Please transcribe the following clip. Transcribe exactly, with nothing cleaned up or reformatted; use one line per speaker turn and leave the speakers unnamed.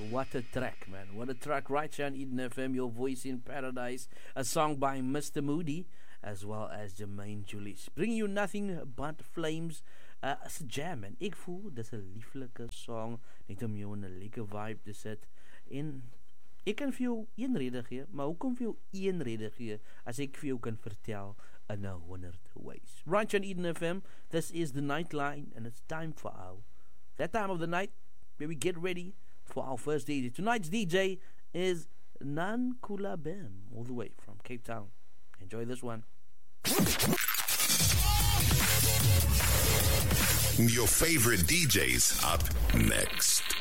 what a track, man. What a track right here on Eden F M, Your Voice in Paradise. A song by Mister Moody, as well as Jermaine Julius. Bring you nothing but flames. Uh, as a jam, man. Ek voel, dis 'n lieflike song, net om jou in 'n lekker vibe te sit. En ek kan vir jou een rede gee, maar hoekom vir jou een rede gee, as ek vir jou kan vertel in a hundred ways. Right on Eden F M, this is the Nightline, and it's time for our, that time of the night, where we get ready for our first D J. Tonight's D J is Nankula Bem, all the way from Cape Town. Enjoy this one.
Your favorite D Js up next.